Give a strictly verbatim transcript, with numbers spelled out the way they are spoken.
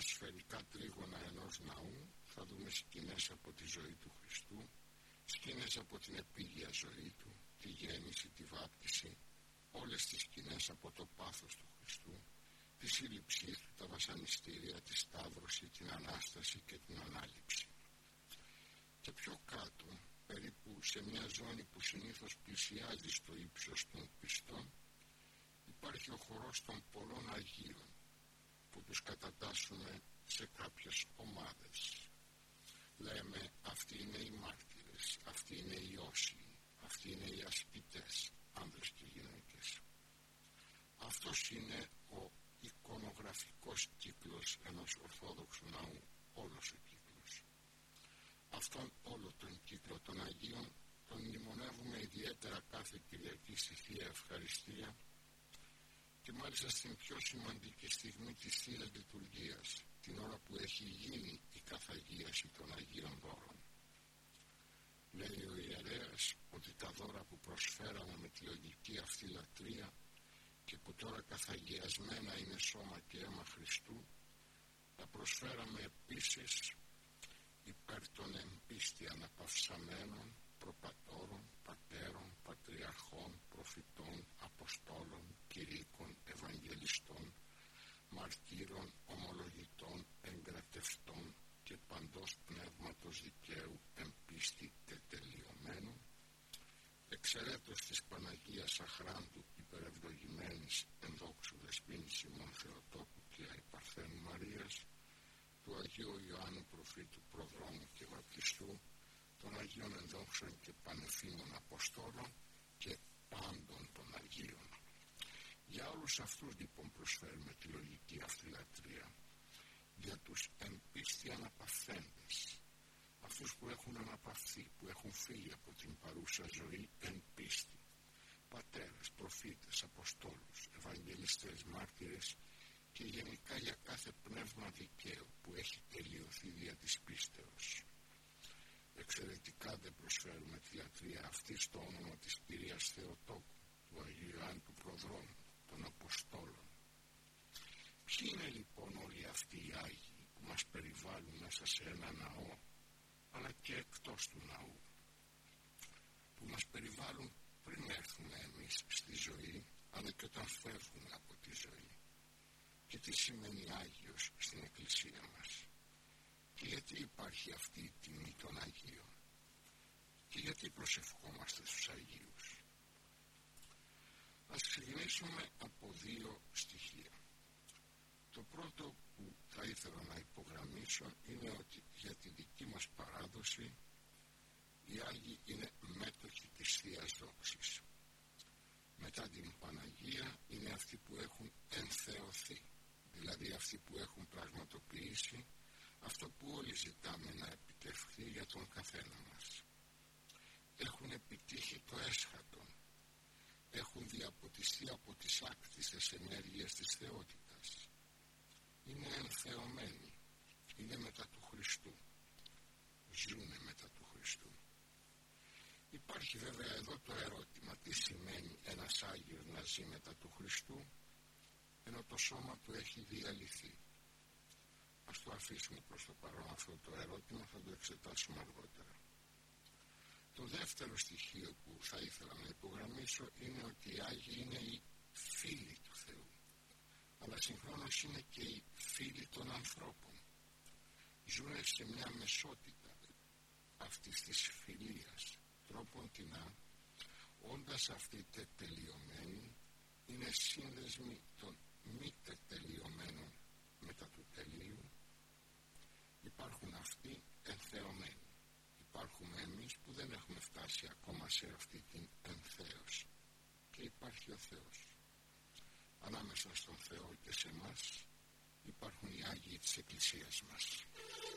σφαιρικά τρίγωνα ενός ναού θα δούμε σκηνές από τη ζωή του Χριστού, σκηνές από την επίγεια ζωή του, τη γέννηση, τη βάπτιση, όλες τις σκηνές από το πάθος του Χριστού, τη σύλληψή του, τα βασανιστήρια, τη σταύρωση, την Ανάσταση και την Ανάληψη. Και πιο κάτω, περίπου σε μια ζώνη που συνήθως πλησιάζει στο ύψος των πιστών, υπάρχει ο χορός των πολλών Αγίων, που τους κατατάσσουμε σε κάποιες ομάδες. Λέμε αυτοί είναι οι μάρτυρες, αυτοί είναι οι όσοι, αυτοί είναι οι ασκητές, άνδρες και γυναίκες. Αυτός είναι ο εικονογραφικός κύκλος ενός Ορθόδοξου ναού, όλος ο κύκλος. Αυτόν όλο τον κύκλο των Αγίων τον μνημονεύουμε ιδιαίτερα κάθε Κυριακή στη Θεία Ευχαριστία και μάλιστα στην πιο σημαντική στιγμή της Θείας Λειτουργίας, την ώρα που έχει γίνει η καθαγίαση των Αγίων Δώρων. Λέει ο ιερέας ότι τα δώρα που προσφέραμε με τη λογική αυτή λατρεία και που τώρα καθαγιασμένα είναι σώμα και αίμα Χριστού, τα προσφέραμε επίσης υπέρ των εμπίστη αναπαυσαμένων προπατώρων, πατέρων, πατριαρχών, προφητών, αποστόλων, κηρύκων, ευαγγελιστών, μαρτύρων, ομολογητών, εγκρατευτών και παντός πνεύματος δικαίου εμπίστη τετελειωμένων, εξαιρέτως της Παναγίας Αχράντου υπερευλογημένης ενδόξου δεσποίνης ημών Θεοτόκου και Αϊπαρθένου Μαρίας, του Αγίου Ιωάννου Προφήτου Προδρόμου και Βαπτιστού, των Αγίων Ενδόξων και Πανεφήμων Αποστόλων και πάντων των Αγίων. Για όλους αυτούς λοιπόν προσφέρουμε τη λογική αυτή λατρεία, για τους εν πίστη αναπαυθέντες, αυτούς που έχουν αναπαυθεί, που έχουν φύγει από την παρούσα ζωή εν πίστη, πατέρες, προφήτες, αποστόλους, ευαγγελιστές, μάρτυρες και γενικά για κάθε πνεύμα δικαίου που έχει τελειωθεί δια της πίστεως. Εξαιρετικά δεν προσφέρουμε τη λατρεία αυτή στο όνομα της Κυρίας Θεοτόκου, του Αγίου Ιωάννου του Προδρόμου, των Αποστόλων. Ποιοι είναι λοιπόν όλοι αυτοί οι Άγιοι που μας περιβάλλουν μέσα σε ένα ναό, αλλά και εκτός του ναού, που μας περιβάλλουν πριν έρθουμε εμείς στη ζωή, αλλά και όταν φεύγουμε από τη ζωή? Και τι σημαίνει Άγιος στην Εκκλησία μας? Και γιατί υπάρχει αυτή η τιμή των Αγίων? Και γιατί προσευχόμαστε στους Αγίους? Ας ξεκινήσουμε από δύο στοιχεία. Το πρώτο που θα ήθελα να υπογραμμίσω είναι ότι για τη δική μας παράδοση οι Άγιοι είναι μέτοχοι της Θείας Δόξης. Μετά την Παναγία είναι αυτοί που έχουν ενθεωθεί, δηλαδή αυτοί που έχουν πραγματοποιήσει αυτό που όλοι ζητάμε να επιτευχθεί για τον καθένα μας. Έχουν επιτύχει το έσχατον, έχουν διαποτιστεί από τις άκτιστες ενέργειες της θεότητας. Είναι ενθεωμένοι, είναι μετά του Χριστού, ζούνε μετά του Χριστού. Υπάρχει βέβαια εδώ το ερώτημα, τι σημαίνει ένας Άγιος να ζει μετά του Χριστού, ενώ το σώμα του έχει διαλυθεί? Ας το αφήσουμε προς το παρόν αυτό το ερώτημα, θα το εξετάσουμε αργότερα. Το δεύτερο στοιχείο που θα ήθελα να υπογραμμίσω είναι ότι οι Άγιοι είναι οι φίλοι του Θεού, αλλά συγχρόνως είναι και οι φίλοι των ανθρώπων. Ζουν σε μια μεσότητα αυτής της φιλίας, τρόπον τεινά, όντας αυτοί τετελειωμένοι, είναι σύνδεσμοι των μη τετελειωμένων μετά του τελείου. Υπάρχουν αυτοί ενθεωμένοι. Υπάρχουμε εμείς που δεν έχουμε φτάσει ακόμα σε αυτή την ενθέωση. Και υπάρχει ο Θεός. Ανάμεσα στον Θεό και σε εμάς υπάρχουν οι Άγιοι της Εκκλησίας μας.